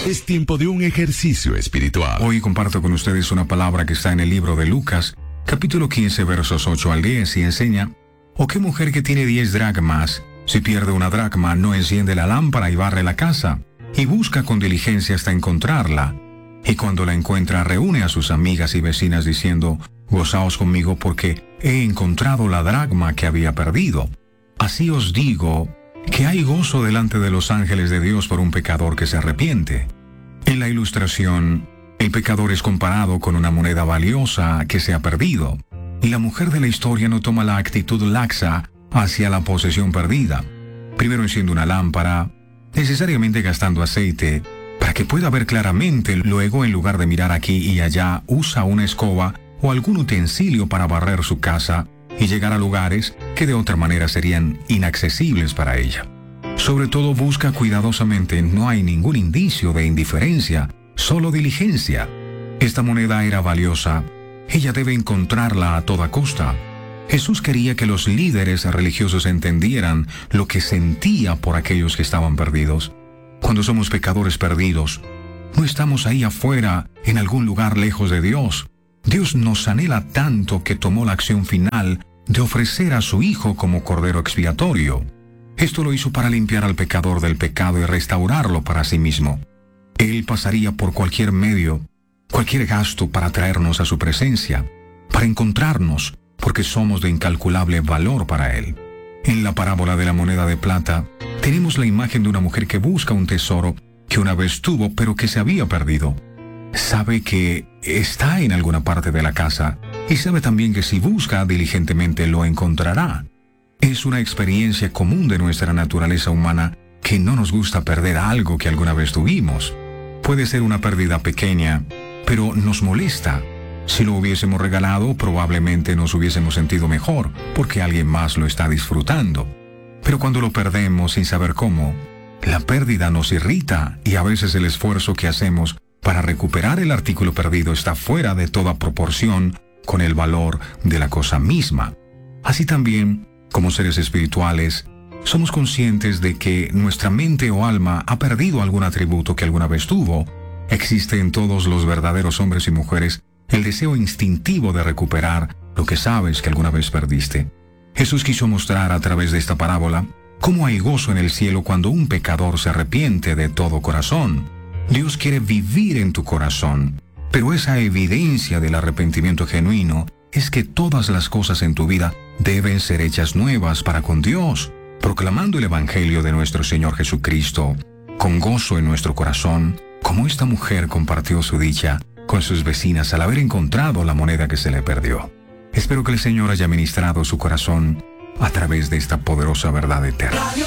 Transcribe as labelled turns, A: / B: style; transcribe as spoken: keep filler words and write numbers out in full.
A: Es tiempo de un ejercicio espiritual.
B: Hoy comparto con ustedes una palabra que está en el libro de Lucas, capítulo quince, versos ocho al diez, y enseña: ¿O qué mujer que tiene diez dracmas, si pierde una dracma, no enciende la lámpara y barre la casa, y busca con diligencia hasta encontrarla? Y cuando la encuentra, reúne a sus amigas y vecinas diciendo: Gozaos conmigo porque he encontrado la dracma que había perdido. Así os digo que hay gozo delante de los ángeles de Dios por un pecador que se arrepiente. En la ilustración, el pecador es comparado con una moneda valiosa que se ha perdido, y la mujer de la historia no toma la actitud laxa hacia la posesión perdida. Primero enciende una lámpara, necesariamente gastando aceite, para que pueda ver claramente. Luego, en lugar de mirar aquí y allá, usa una escoba o algún utensilio para barrer su casa y llegar a lugares que de otra manera serían inaccesibles para ella. Sobre todo busca cuidadosamente. No hay ningún indicio de indiferencia, solo diligencia. Esta moneda era valiosa. Ella debe encontrarla a toda costa. Jesús quería que los líderes religiosos entendieran lo que sentía por aquellos que estaban perdidos. Cuando somos pecadores perdidos, no estamos ahí afuera, en algún lugar lejos de Dios. Dios nos anhela tanto que tomó la acción final de ofrecer a su Hijo como Cordero expiatorio. Esto lo hizo para limpiar al pecador del pecado y restaurarlo para sí mismo. Él pasaría por cualquier medio, cualquier gasto para traernos a su presencia, para encontrarnos, porque somos de incalculable valor para Él. En la parábola de la moneda de plata, tenemos la imagen de una mujer que busca un tesoro que una vez tuvo, pero que se había perdido. Sabe que está en alguna parte de la casa y sabe también que si busca diligentemente lo encontrará. Es una experiencia común de nuestra naturaleza humana que no nos gusta perder algo que alguna vez tuvimos. Puede ser una pérdida pequeña, pero nos molesta. Si lo hubiésemos regalado, probablemente nos hubiésemos sentido mejor, porque alguien más lo está disfrutando. Pero cuando lo perdemos sin saber cómo, la pérdida nos irrita y a veces el esfuerzo que hacemos para recuperar el artículo perdido está fuera de toda proporción con el valor de la cosa misma. Así también, como seres espirituales, somos conscientes de que nuestra mente o alma ha perdido algún atributo que alguna vez tuvo. Existe en todos los verdaderos hombres y mujeres el deseo instintivo de recuperar lo que sabes que alguna vez perdiste. Jesús quiso mostrar a través de esta parábola cómo hay gozo en el cielo cuando un pecador se arrepiente de todo corazón. Dios quiere vivir en tu corazón, pero esa evidencia del arrepentimiento genuino es que todas las cosas en tu vida deben ser hechas nuevas para con Dios, proclamando el Evangelio de nuestro Señor Jesucristo, con gozo en nuestro corazón, como esta mujer compartió su dicha con sus vecinas al haber encontrado la moneda que se le perdió. Espero que el Señor haya ministrado su corazón a través de esta poderosa verdad eterna.